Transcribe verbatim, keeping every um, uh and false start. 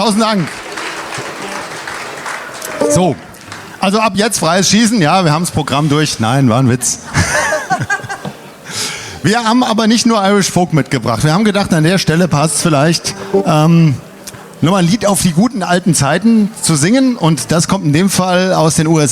Tausend Dank. So, also ab jetzt freies Schießen. Ja, wir haben das Programm durch. Nein, war ein Witz. Wir haben aber nicht nur Irish Folk mitgebracht. Wir haben gedacht, an der Stelle passt es vielleicht, ähm, nochmal ein Lied auf die guten alten Zeiten zu singen. Und das kommt in dem Fall aus den U S A.